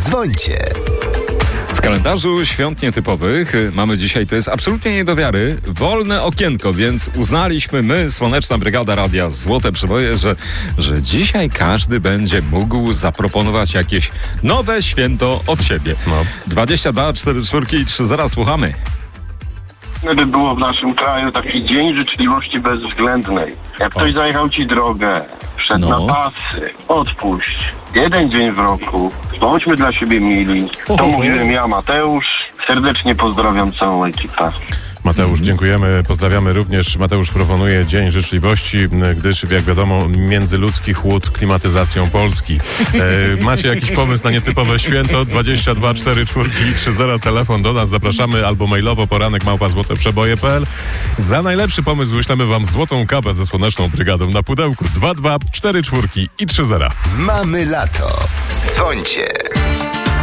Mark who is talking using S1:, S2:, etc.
S1: Dzwońcie.
S2: W kalendarzu świąt nietypowych mamy dzisiaj, to jest absolutnie nie do wiary, wolne okienko, więc uznaliśmy my, Słoneczna Brygada Radia Złote Przeboje, że dzisiaj każdy będzie mógł zaproponować jakieś nowe święto od siebie. 22 44 i 30, słuchamy.
S3: By było w naszym kraju taki dzień życzliwości bezwzględnej. Jak ktoś zajechał ci drogę, wszedł na pasy, odpuść. Jeden dzień w roku. Bądźmy dla siebie mili. To mówiłem ja, Mateusz. Serdecznie pozdrawiam całą ekipę.
S4: Mateusz, dziękujemy, pozdrawiamy również. Mateusz proponuje Dzień Życzliwości, gdyż, jak wiadomo, międzyludzki chłód klimatyzacją Polski. Macie jakiś pomysł na nietypowe święto? 22 44 30, telefon do nas, zapraszamy, albo mailowo poranek@złoteprzeboje.pl. Za najlepszy pomysł wyślemy wam złotą kabę ze Słoneczną Brygadą na pudełku. 22 44 i 30.
S1: Mamy lato. Dzwońcie.